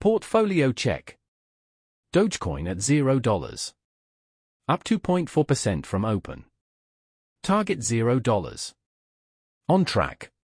Portfolio check. Dogecoin at $0. Up 2.4% from open. Target $0. On track.